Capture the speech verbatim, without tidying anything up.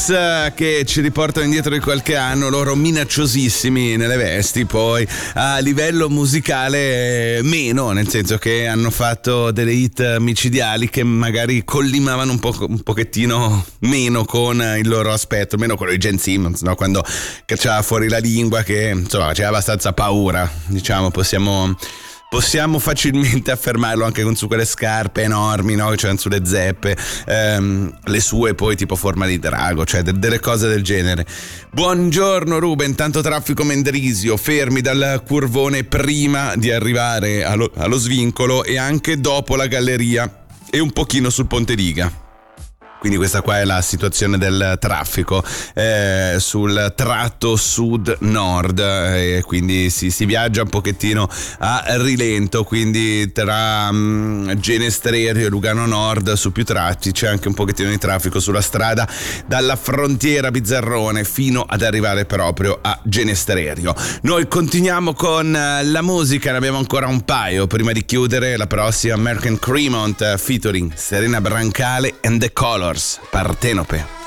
che ci riportano indietro di qualche anno, loro minacciosissimi nelle vesti, poi a livello musicale meno, nel senso che hanno fatto delle hit micidiali che magari collimavano un, po', un pochettino meno con il loro aspetto, meno quello di Gene Simmons, no? Quando cacciava fuori la lingua, che insomma c'era abbastanza paura, diciamo, possiamo Possiamo facilmente affermarlo anche con su quelle scarpe enormi, no? Che c'erano sulle zeppe, ehm, le sue poi tipo forma di drago, cioè de- delle cose del genere. Buongiorno Ruben, tanto traffico Mendrisio, fermi dal curvone prima di arrivare allo, allo svincolo e anche dopo la galleria e un pochino sul Ponte Liga. Quindi questa qua è la situazione del traffico eh, sul tratto sud-nord, e eh, quindi si, si viaggia un pochettino a rilento, quindi tra um, Genestrerio e Lugano Nord su più tratti c'è anche un pochettino di traffico sulla strada dalla frontiera Bizzarrone fino ad arrivare proprio a Genestrerio. Noi continuiamo con la musica, ne abbiamo ancora un paio prima di chiudere. La prossima, American Cremont featuring Serena Brancale and the Colors, Partenope.